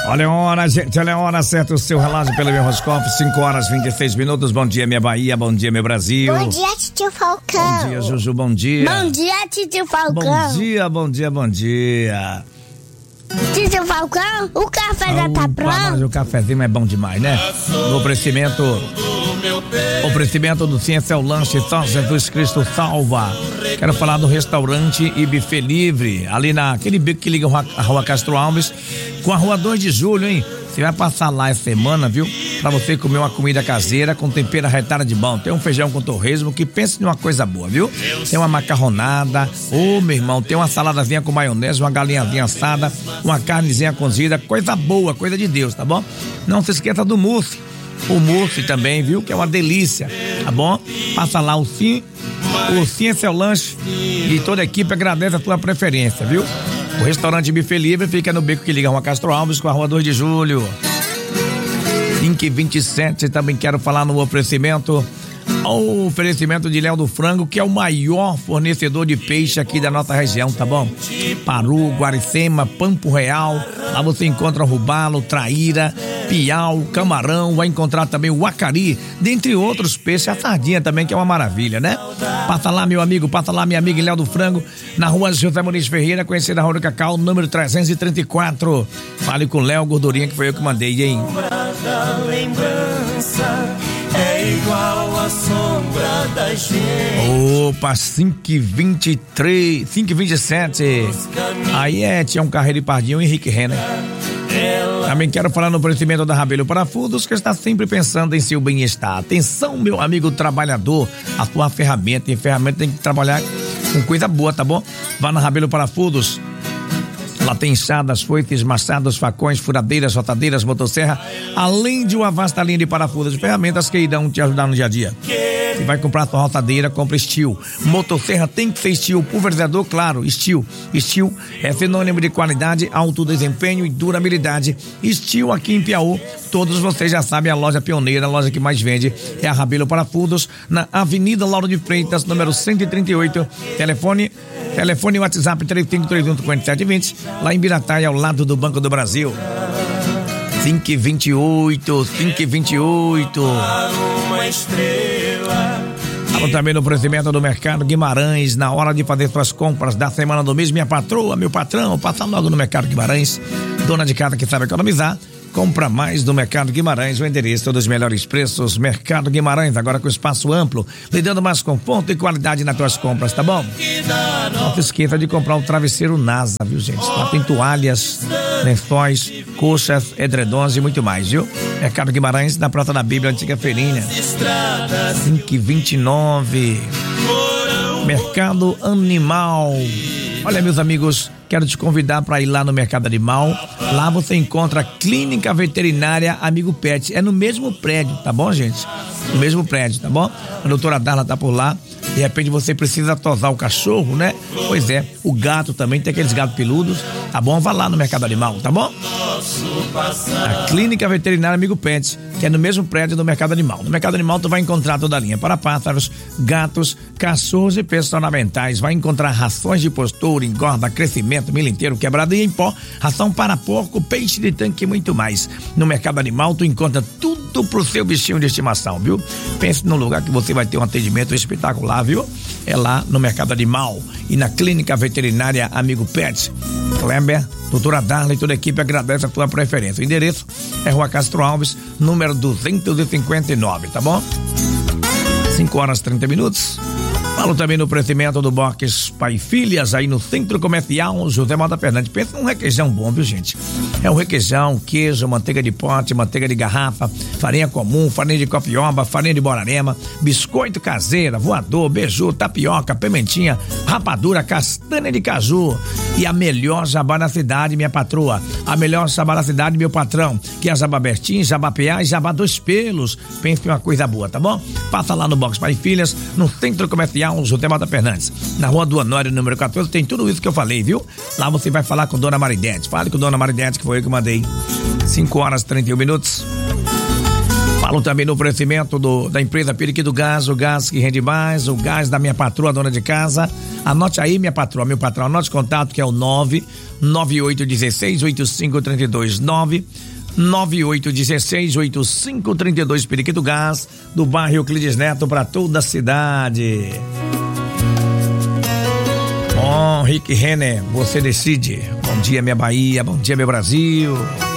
Olha a hora, gente, olha a hora, certo o seu relógio pelo meu horoscópio, 5 horas 26 minutos. Bom dia, minha Bahia, bom dia, meu Brasil. Bom dia, tio Falcão. Bom dia, Juju, bom dia. Bom dia, tio Falcão. Bom dia, bom dia, bom dia. Tio Falcão, o café já tá pronto? Mas o cafezinho é bom demais, né? No oferecimento do Ciência é o Lanche, São Jesus Cristo salva. Quero falar do restaurante e buffet livre, ali naquele bico que liga a Rua Castro Alves com a Rua 2 de Julho, hein? Você vai passar lá essa semana, viu? Pra você comer uma comida caseira com tempero arretado de bom. Tem um feijão com torresmo que pensa em uma coisa boa, viu? Tem uma macarronada, meu irmão, tem uma saladazinha com maionese, uma galinhazinha assada, uma carnezinha cozida, coisa boa, coisa de Deus, tá bom? Não se esqueça do mousse. O mousse também, viu? Que é uma delícia, tá bom? Passa lá o Ciência é o Lanche e toda a equipe agradece a tua preferência, viu? O restaurante Buffet Livre fica no beco que liga a Rua Castro Alves com a Rua 2 de Julho. 5h27, também quero falar no oferecimento de Léo do Frango, que é o maior fornecedor de peixe aqui da nossa região, tá bom? Paru, Guaricema, Pampo Real, lá você encontra robalo, traíra, piau, camarão, vai encontrar também o acari, dentre outros peixes, a sardinha também, que é uma maravilha, né? Passa lá, meu amigo, passa lá, minha amiga Léo do Frango, na Rua José Muniz Ferreira, conhecida Rua do Cacau, número 334. Fale com o Léo Gordurinha, que foi eu que mandei, hein? É igual a sombra da gente. Opa, 5h23, 5h27. Aí tinha um Carreiro e Pardinho, Henrique Renner. Também quero falar no oferecimento da Rabelo Parafusos, que está sempre pensando em seu bem-estar. Atenção, meu amigo trabalhador, a sua ferramenta tem que trabalhar com coisa boa, tá bom? Vá na Rabelo Parafusos. Lá tem enxadas, foices, machados, facões, furadeiras, rotadeiras, motosserra, além de uma vasta linha de parafusos e ferramentas que irão te ajudar no dia a dia. Se vai comprar sua rotadeira, compra Steel. Motosserra tem que ser Steel. Pulverizador, claro, Steel. Steel é sinônimo de qualidade, alto desempenho e durabilidade. Steel aqui em Piauí, todos vocês já sabem, a loja pioneira, a loja que mais vende é a Rabelo Parafusos, na Avenida Lauro de Freitas, número 138. Telefone e WhatsApp 3531-4720, lá em Birataia, ao lado do Banco do Brasil. 5h28. Uma estrela. Falo também no oferecimento do Mercado Guimarães, na hora de fazer suas compras da semana do mês. Minha patroa, meu patrão, passa logo no Mercado Guimarães. Dona de casa que sabe economizar, compra mais do Mercado Guimarães, o endereço dos melhores preços, Mercado Guimarães, agora com espaço amplo, lhe dando mais conforto e qualidade nas tuas compras, tá bom? Não se esqueça de comprar o travesseiro NASA, viu, gente? Lá tem toalhas, lençóis, coxas, edredons e muito mais, viu? Mercado Guimarães, na Praça da Bíblia, antiga feirinha. 5h29. Mercado Animal. Olha, meus amigos, quero te convidar para ir lá no Mercado Animal. Lá você encontra a Clínica Veterinária Amigo Pet. É no mesmo prédio, tá bom, gente? No mesmo prédio, tá bom? A doutora Darla tá por lá. De repente você precisa tosar o cachorro, né? Pois é, o gato também, tem aqueles gatos peludos, tá bom? Vá lá no Mercado Animal, tá bom? A Clínica Veterinária Amigo Pet, que é no mesmo prédio do Mercado Animal. No Mercado Animal tu vai encontrar toda a linha para pássaros, gatos, cachorros e peças ornamentais. Vai encontrar rações de postura, engorda, crescimento, milho inteiro, quebrado e em pó, ração para porco, peixe de tanque e muito mais. No Mercado Animal tu encontra tudo pro seu bichinho de estimação, viu? Pense num lugar que você vai ter um atendimento espetacular, viu? É lá no Mercado Animal e na Clínica Veterinária Amigo Pet. Kleber, doutora Darla e toda a equipe agradece a tua preferência. O endereço é Rua Castro Alves, número 259, tá bom? 5h30. Falo também no oferecimento do Box Pai e Filhas, aí no Centro Comercial José Malta Fernandes. Pensa num requeijão bom, viu, gente? É um requeijão, queijo, manteiga de pote, manteiga de garrafa, farinha comum, farinha de copioba, farinha de borarema, biscoito caseira, voador, beiju, tapioca, pimentinha, rapadura, castanha de caju. E a melhor jabá da cidade, minha patroa. A melhor jabá da cidade, meu patrão, que é a Jabá Bertim, Jabá PA e Jabá Dois Pelos. Pense em uma coisa boa, tá bom? Passa lá no Box Pai e Filhas, no Centro Comercial José Malta Fernandes, na Rua do Honório, número 14, tem tudo isso que eu falei, viu? Lá você vai falar com Dona Maridete. Fale com Dona Maridete, que foi eu que mandei. 5h31. Falo também no oferecimento da empresa Periquito Gás, o gás que rende mais, o gás da minha patroa, dona de casa. Anote aí, minha patroa, meu patrão, anote o contato que é o 998168532, 998168532, Periquito Gás, do bairro Euclides Neto, para toda a cidade. Bom, Rick Renner, você decide. Bom dia, minha Bahia, bom dia, meu Brasil.